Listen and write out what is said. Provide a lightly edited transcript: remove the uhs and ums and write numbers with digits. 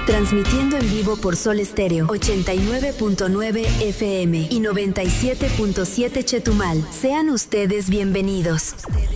Transmitiendo en vivo por Sol Estéreo 89.9 FM y 97.7 Chetumal. Sean ustedes bienvenidos.